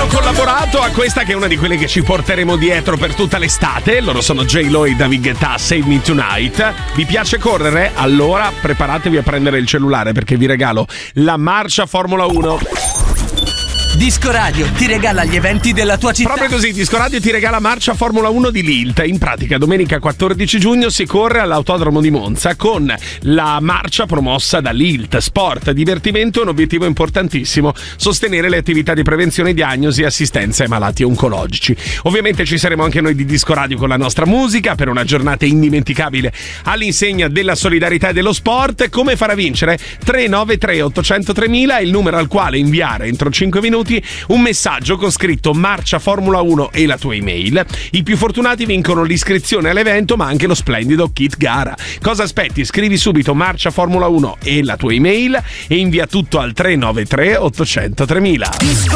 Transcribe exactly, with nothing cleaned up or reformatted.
hanno collaborato a questa che è una di quelle che ci porteremo dietro per tutta l'estate. Loro sono J-Lo e David Guetta, Save Me Tonight. Vi piace correre? Allora preparatevi a prendere il cellulare perché vi regalo la marcia Formula uno. Disco Radio ti regala gli eventi della tua città. Proprio così, Disco Radio ti regala marcia Formula uno di Lilt. In pratica domenica quattordici giugno si corre all'autodromo di Monza con la marcia promossa da Lilt. Sport, divertimento e un obiettivo importantissimo: sostenere le attività di prevenzione, diagnosi e assistenza ai malati oncologici. Ovviamente ci saremo anche noi di Disco Radio con la nostra musica per una giornata indimenticabile all'insegna della solidarietà e dello sport. Come far a vincere? tre nove tre otto zero zero tre mila è il numero al quale inviare entro cinque minuti un messaggio con scritto marcia Formula uno e la tua email. I più fortunati vincono l'iscrizione all'evento ma anche lo splendido kit gara. Cosa aspetti? Scrivi subito marcia Formula uno e la tua email e invia tutto al tre nove tre otto zero zero tre mila.